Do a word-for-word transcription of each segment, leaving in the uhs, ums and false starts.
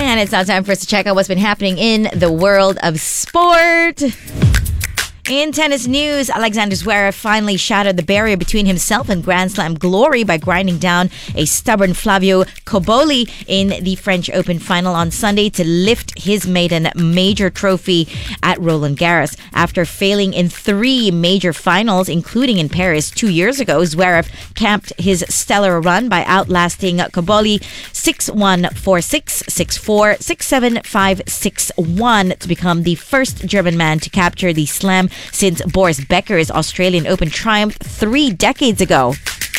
And it's now time for us to check out what's been happening in the world of sport. In tennis news, Alexander Zverev finally shattered the barrier between himself and Grand Slam glory by grinding down a stubborn Flavio Cobolli in the French Open final on Sunday to lift his maiden major trophy at Roland Garros. After failing in three major finals, including in Paris two years ago, Zverev capped his stellar run by outlasting Cobolli six one, four six, six four, six seven, five six one to become the first German man to capture the slam since Boris Becker's Australian Open triumph three decades ago.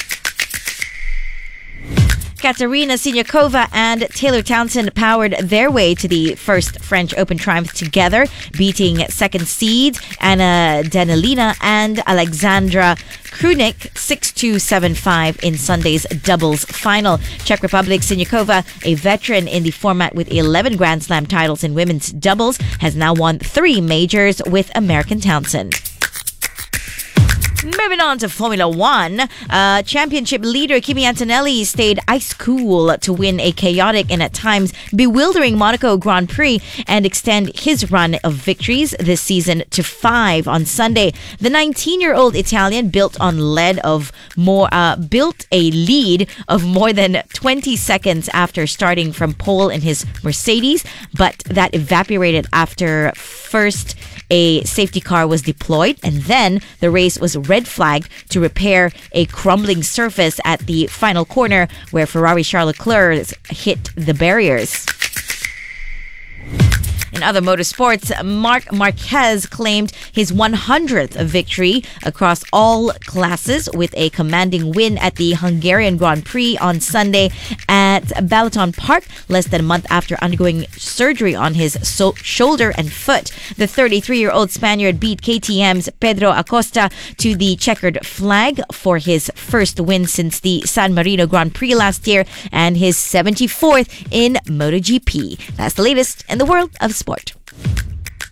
Katerina Siniakova and Taylor Townsend powered their way to the first French Open triumph together, beating second seeds Anna Danilina and Alexandra Krunic six two, seven five in Sunday's doubles final. Czech Republic Siniakova, a veteran in the format with eleven Grand Slam titles in women's doubles, has now won three majors with American Townsend. Moving on to Formula One, uh, championship leader Kimi Antonelli stayed ice cool to win a chaotic and at times bewildering Monaco Grand Prix and extend his run of victories this season to five on Sunday. The nineteen-year-old Italian built on lead of more uh, built a lead of more than twenty seconds after starting from pole in his Mercedes, but that evaporated after first a safety car was deployed, and then the race was red flagged to repair a crumbling surface at the final corner where Ferrari Charles Leclerc hit the barriers. In other motorsports, Marc Marquez claimed his one hundredth victory across all classes with a commanding win at the Hungarian Grand Prix on Sunday at Balaton Park, less than a month after undergoing surgery on his so- shoulder and foot. The thirty-three-year-old Spaniard beat K T M's Pedro Acosta to the checkered flag for his first win since the San Marino Grand Prix last year and his seventy-fourth in MotoGP. That's the latest in the world of sport.